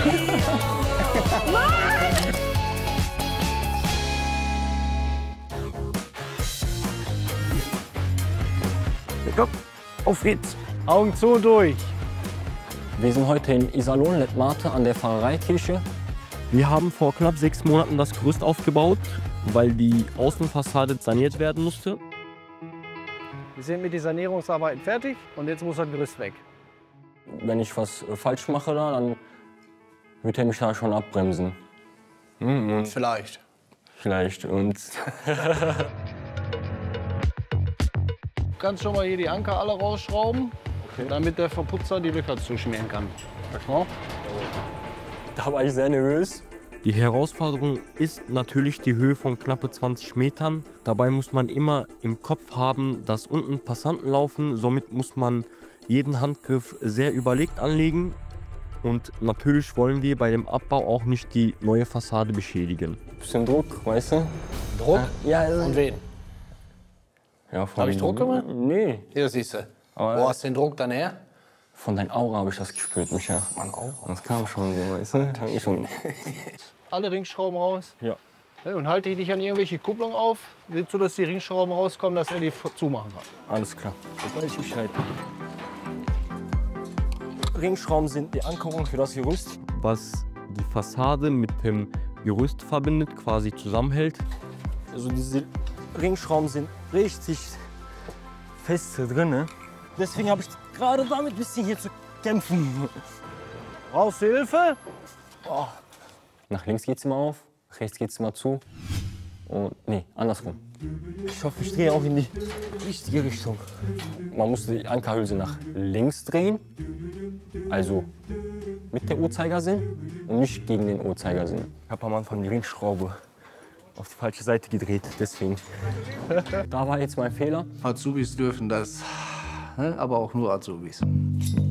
Komm, auf geht's. Augen zu und durch. Wir sind heute in Iserlohn, Lettmate, an der Pfarreikirche. Wir haben vor knapp 6 Monaten das Gerüst aufgebaut, weil die Außenfassade saniert werden musste. Wir sind mit den Sanierungsarbeiten fertig und jetzt muss das Gerüst weg. Wenn ich was falsch mache, dann wird er mich da schon abbremsen. Vielleicht. Vielleicht. Und Du kannst schon mal hier die Anker alle rausschrauben, damit der Verputzer die Löcher zuschmieren kann. Ja? da war ich sehr nervös. Die Herausforderung ist natürlich die Höhe von knappe 20 Metern. Dabei muss man immer im Kopf haben, dass unten Passanten laufen. Somit muss man jeden Handgriff sehr überlegt anlegen. Und natürlich wollen wir bei dem Abbau auch nicht die neue Fassade beschädigen. Bisschen Druck, weißt du? Druck? Ja, Von wem? ja, von Hab ich Druck gemacht? Nee. Hier, siehst du. Aber- Wo hast du den Druck dann her? Von deiner Aura habe ich das gespürt, Micha. Mein Aura? Das kam schon so, weißt du? Da hab ich schon. Alle Ringschrauben raus. Ja. Ja, und halte dich an irgendwelche Kupplungen auf, so dass die Ringschrauben rauskommen, dass er die zumachen kann. Alles klar. Sobald ich Bescheid. Ringschrauben sind die Ankerung für das Gerüst. Was die Fassade mit dem Gerüst verbindet, quasi zusammenhält. Also diese Ringschrauben sind richtig fest hier drin. Ne? Deswegen habe ich gerade damit ein bisschen hier zu kämpfen. Brauchst du Hilfe? Nach links geht's immer auf, rechts geht's immer zu. Und nee, andersrum. Ich hoffe, ich drehe auch in die richtige Richtung. Man muss die Ankerhülse nach links drehen, also mit der Uhrzeigersinn und nicht gegen den Uhrzeigersinn. Ich habe am Anfang die Ringschraube auf die falsche Seite gedreht, deswegen. Da war jetzt mein Fehler. Azubis dürfen das, ne? Aber auch nur Azubis.